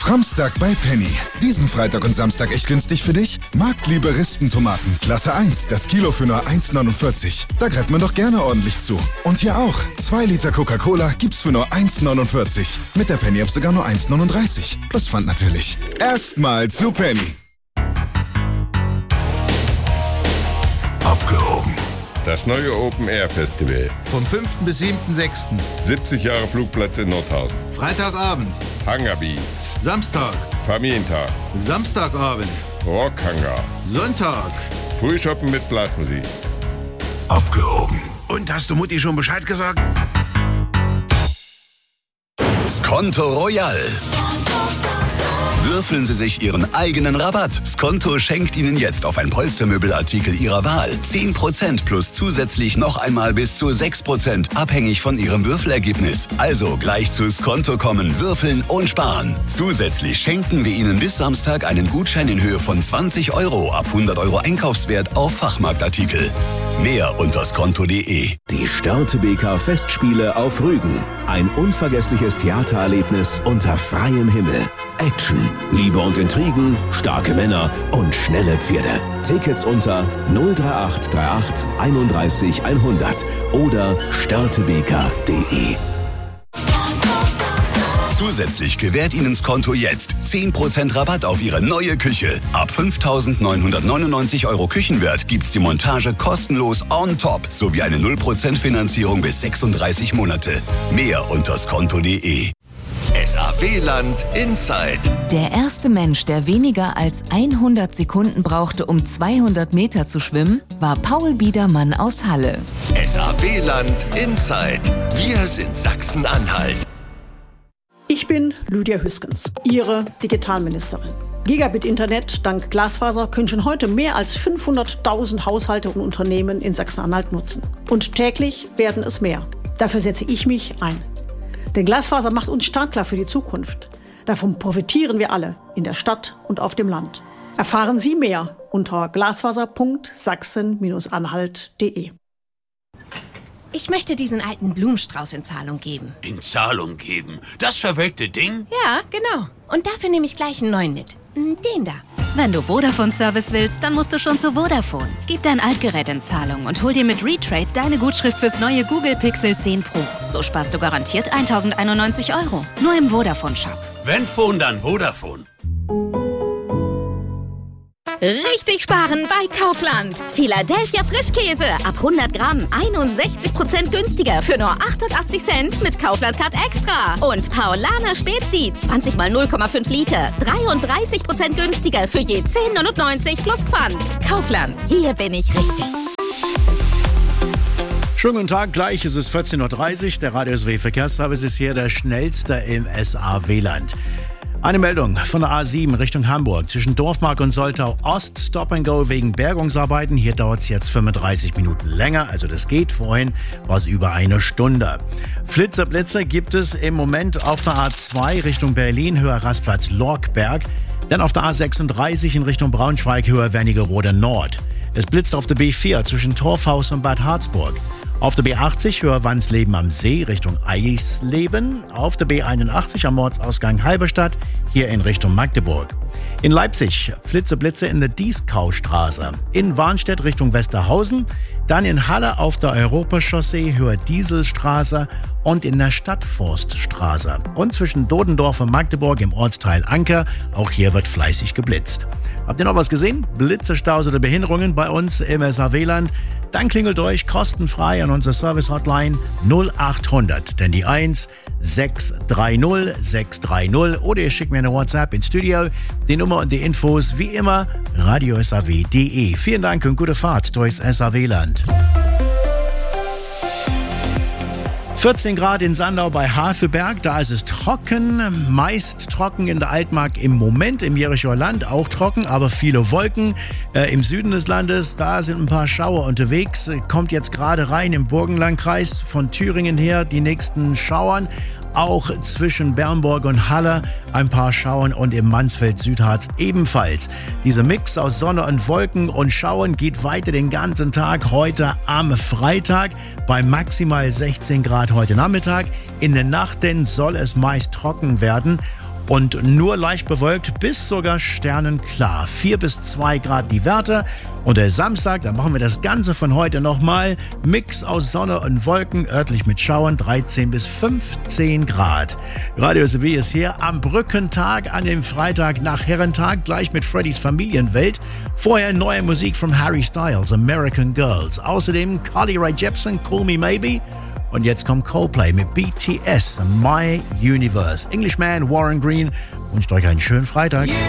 Samstag bei Penny. Diesen Freitag und Samstag echt günstig für dich? Marktliebe Rispentomaten, Klasse 1, das Kilo für nur 1,49. Da greift man doch gerne ordentlich zu. Und hier auch. 2 Liter Coca-Cola gibt's für nur 1,49. Mit der Penny-App sogar nur 1,39. Plus Pfand natürlich. Erstmal zu Penny. Abgehoben. Das neue Open Air Festival. Vom 5. bis 7.6. 70 Jahre Flugplatz in Nordhausen. Freitagabend. Hangar Beats. Samstag. Familientag. Samstagabend. Rockhangar. Sonntag. Frühshoppen mit Blasmusik. Abgehoben. Und hast du Mutti schon Bescheid gesagt? Skonto Royal. Würfeln Sie sich Ihren eigenen Rabatt. Skonto schenkt Ihnen jetzt auf ein Polstermöbelartikel Ihrer Wahl 10% plus zusätzlich noch einmal bis zu 6%, abhängig von Ihrem Würfelergebnis. Also gleich zu Skonto kommen, würfeln und sparen. Zusätzlich schenken wir Ihnen bis Samstag einen Gutschein in Höhe von 20 € ab 100 € Einkaufswert auf Fachmarktartikel. Mehr unter skonto.de. Die Störtebeker Festspiele auf Rügen. Ein unvergessliches Theatererlebnis unter freiem Himmel. Action, Liebe und Intrigen, starke Männer und schnelle Pferde. Tickets unter 03838 31 100 oder störtebeker.de. Zusätzlich gewährt Ihnen Skonto jetzt 10% Rabatt auf Ihre neue Küche. Ab 5.999 € Küchenwert gibt's die Montage kostenlos on top sowie eine 0% Finanzierung bis 36 Monate. Mehr unter skonto.de. SAW-Land Inside. Der erste Mensch, der weniger als 100 Sekunden brauchte, um 200 Meter zu schwimmen, war Paul Biedermann aus Halle. SAW-Land Inside. Wir sind Sachsen-Anhalt. Ich bin Lydia Hüskens, Ihre Digitalministerin. Gigabit-Internet dank Glasfaser können schon heute mehr als 500.000 Haushalte und Unternehmen in Sachsen-Anhalt nutzen. Und täglich werden es mehr. Dafür setze ich mich ein. Denn Glasfaser macht uns startklar für die Zukunft. Davon profitieren wir alle, in der Stadt und auf dem Land. Erfahren Sie mehr unter glasfaser.sachsen-anhalt.de. Ich möchte diesen alten Blumenstrauß in Zahlung geben. In Zahlung geben? Das verwelkte Ding? Ja, genau. Und dafür nehme ich gleich einen neuen mit. Den da. Wenn du Vodafone-Service willst, dann musst du schon zu Vodafone. Gib dein Altgerät in Zahlung und hol dir mit Retrade deine Gutschrift fürs neue Google Pixel 10 Pro. So sparst du garantiert 1.091 €. Nur im Vodafone-Shop. Wenn Phone, dann Vodafone. Richtig sparen bei Kaufland. Philadelphia Frischkäse ab 100 Gramm 61% günstiger für nur 88 Cent mit Kaufland Card Extra. Und Paulaner Spezi 20 mal 0,5 Liter 33% günstiger für je 10,99 plus Pfand. Kaufland, hier bin ich richtig. Schönen guten Tag, gleich ist es 14.30 Uhr. Der Radio SW Verkehrsservice ist hier der schnellste im SAW-Land. Eine Meldung von der A7 Richtung Hamburg. Zwischen Dorfmark und Soltau Ost Stop and Go wegen Bergungsarbeiten. Hier dauert es jetzt 35 Minuten länger. Also das geht. Vorhin war es über eine Stunde. Blitzer gibt es im Moment auf der A2 Richtung Berlin, Höher Rastplatz Lorkberg. Dann auf der A36 in Richtung Braunschweig, Höher Wernigerode Nord. Es blitzt auf der B4 zwischen Torfhaus und Bad Harzburg. Auf der B80 Höher Wandsleben am See Richtung Eisleben. Auf der B81 am Ortsausgang Halberstadt, hier in Richtung Magdeburg. In Leipzig Blitze in der Dieskaustraße. In Warnstedt Richtung Westerhausen. Dann in Halle auf der Europachaussee Höher Dieselstraße und in der Stadtforststraße. Und zwischen Dodendorf und Magdeburg im Ortsteil Anker. Auch hier wird fleißig geblitzt. Habt ihr noch was gesehen? Blitzestaus oder Behinderungen bei uns im SAW-Land? Dann klingelt euch kostenfrei an unsere Service-Hotline 0800, denn die 1 630 630 oder ihr schickt mir eine WhatsApp ins Studio. Die Nummer und die Infos wie immer radio-saw.de. Vielen Dank und gute Fahrt durchs SAW-Land. 14 Grad in Sandau bei Havelberg, da ist es trocken, meist trocken in der Altmark im Moment, im Jerichoer Land auch trocken, aber viele Wolken. Im Süden des Landes, da sind ein paar Schauer unterwegs, kommt jetzt gerade rein im Burgenlandkreis von Thüringen her die nächsten Schauern. Auch zwischen Bernburg und Halle ein paar Schauern und im Mansfeld-Südharz ebenfalls. Dieser Mix aus Sonne und Wolken und Schauern geht weiter den ganzen Tag heute am Freitag bei maximal 16 Grad heute Nachmittag. In der Nacht denn soll es meist trocken werden. und nur leicht bewölkt bis sogar sternenklar. 4 bis 2 Grad die Werte. Und der Samstag, da machen wir das Ganze von heute nochmal. Mix aus Sonne und Wolken, örtlich mit Schauern, 13 bis 15 Grad. Radio SW ist hier am Brückentag, an dem Freitag nach Herrentag, gleich mit Freddys Familienwelt. Vorher neue Musik von Harry Styles, American Girls. Außerdem Carly Rae Jepsen, Call Me Maybe. Und jetzt kommt Coldplay mit BTS, My Universe. Englishman Warren Green wünscht euch einen schönen Freitag.